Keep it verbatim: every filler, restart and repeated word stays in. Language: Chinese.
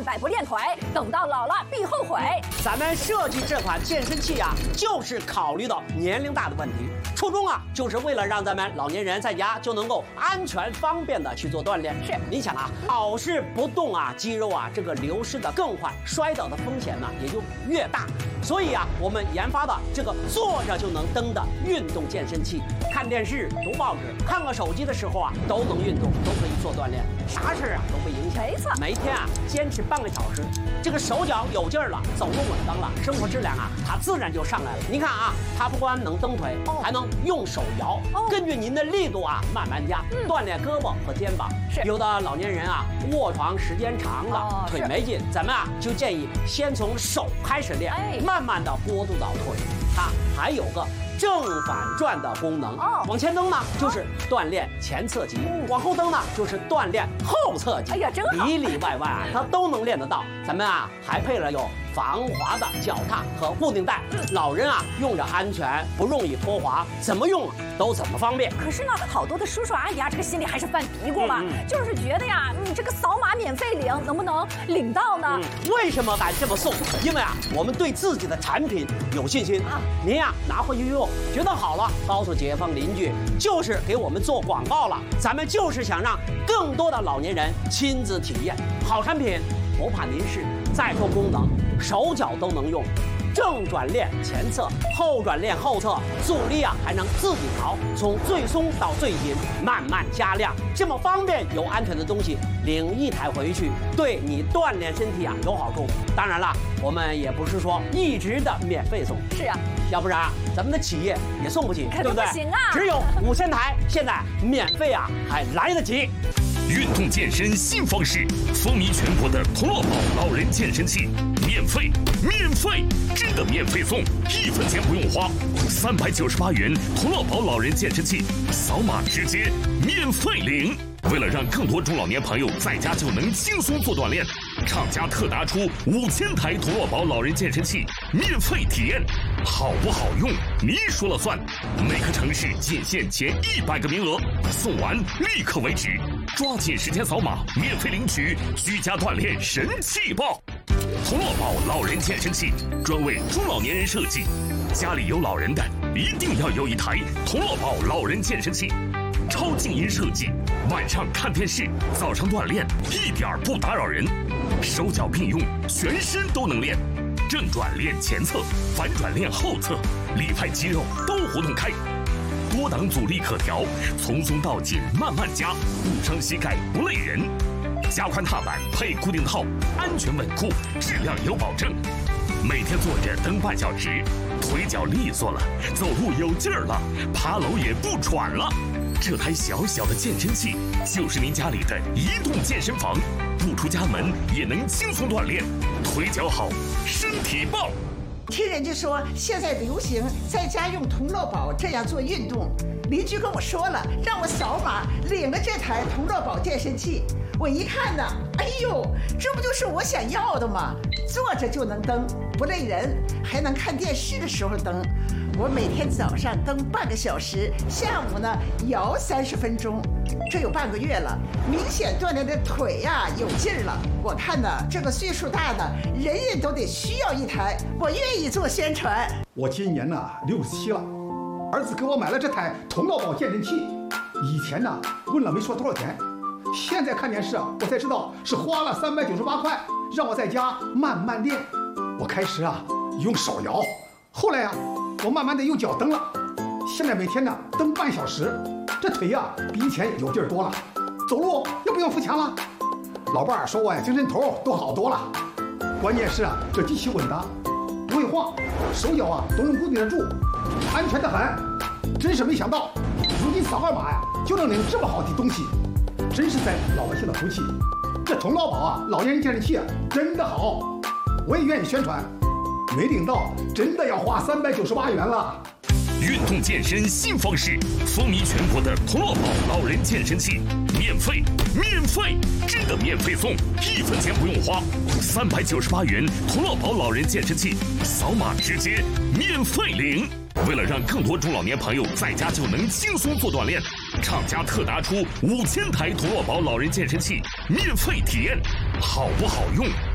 在不练腿，等到老了必后悔。 咱们设计这款健身器啊，就是考虑到年龄大的问题，初衷啊，就是为了让咱们老年人在家就能够安全方便的去做锻炼。 是， 你想啊，老是不动啊，肌肉啊这个流失的更快，摔倒的风险呢也就越大。所以啊，我们研发的这个坐着就能蹬的运动健身器，看电视、读报纸、看个手机的时候啊，都能运动，都可以做锻炼，啥事啊都不影响。 没错， 每天啊坚持半个小时，这个手脚有劲儿了，走路稳当了，生活质量啊它自然就上来了。您看啊，它不光能蹬腿， 哦、 还能用手摇，哦、根据您的力度啊慢慢加，嗯、锻炼胳膊和肩膀。 是， 有的老年人啊卧床时间长了，哦、腿没劲，咱们啊就建议先从手开始练，哎、慢慢的过渡到腿。它还有个正反转的功能，哦、往前蹬呢就是锻炼前侧肌，嗯、往后蹬呢就是锻炼后侧肌。 哎呀，真好， 里里外外啊它都能练得到。咱们啊还配了有防滑的脚踏和固定带，嗯、老人啊用着安全，不容易脱滑，怎么用都怎么方便。 可是呢，好多的叔叔阿姨啊，这个心里还是犯嘀咕嘛，嗯嗯、就是觉得呀，你这个扫码免费领，能不能领到呢？ 嗯、为什么敢这么送？因为啊，我们对自己的产品有信心啊。您呀拿回去用，觉得好了，告诉街坊邻居，就是给我们做广告了。咱们就是想让更多的老年人亲自体验好产品，不怕您试。再说功能，手脚都能用，正转练前侧，后转练后侧，阻力啊还能自己调，从最松到最紧，慢慢加量，这么方便又安全的东西，领一台回去，对你锻炼身体啊有好处。当然了，我们也不是说一直的免费送， 是啊， 要不然咱们的企业也送不起，对不对？ 不行啊， 只有五千台，现在免费啊还来得及。 运动健身新方式，风靡全国的同乐宝老人健身器，免费，免费，真的免费送，一分钱不用花，三百九十八元同乐宝老人健身器，扫码直接免费领。为了让更多中老年朋友在家就能轻松做锻炼，厂家特拿出五千台同乐宝老人健身器免费体验，好不好用你说了算。每个城市仅限前一百个名额，送完立刻为止，抓紧时间扫码免费领取，居家锻炼神器爆！同乐宝老人健身器专为中老年人设计，家里有老人的一定要有一台同乐宝老人健身器。超静音设计，晚上看电视，早上锻炼，一点不打扰人。手脚并用，全身都能练。正转练前侧，反转练后侧，里外肌肉都活动开。多档阻力可调，从松到紧慢慢加，不伤膝盖不累人。加宽踏板配固定套，安全稳固，质量有保证。每天坐着蹬半小时，腿脚利索了，走路有劲儿了，爬楼也不喘了。这台小小的健身器就是您家里的移动健身房，不出家门也能轻松锻炼，腿脚好，身体棒。 听人家说现在流行在家用同乐宝这样做运动，邻居跟我说了，让我扫码领了这台同乐宝健身器。我一看呢，哎呦，这不就是我想要的吗？坐着就能蹬，不累人，还能看电视的时候蹬。我每天早上蹬半个小时，下午呢摇三十分钟，这有半个月了，明显锻炼的腿呀、啊、有劲儿了。我看呢，这个岁数大的人人都得需要一台，我愿意做宣传。 我今年呢六十七了，儿子给我买了这台同乐宝健身器，以前呢问了没说多少钱，现在看电视啊，我才知道是花了三百九十八块，让我在家慢慢练。我开始啊用手摇，后来啊我慢慢的用脚蹬了，现在每天呢蹬半小时，这腿呀、啊、比以前有劲儿多了，走路又不用扶墙了。老伴儿说我呀精神头都好多了，关键是啊这机器稳当，不会晃，手脚啊都能固定得住，安全的很。真是没想到，如今扫二码呀就能领这么好的东西，真是在老百姓的福气。这同乐宝啊老年人健身器啊真的好，我也愿意宣传。没领到，真的要花三百九十八元了。 运动健身新方式，风靡全国的同乐宝老人健身器，免费，免费，真的免费送，一分钱不用花，三百九十八元同乐宝老人健身器，扫码直接免费领。为了让更多中老年朋友在家就能轻松做锻炼，厂家特拿出五千台同乐宝老人健身器免费体验，好不好用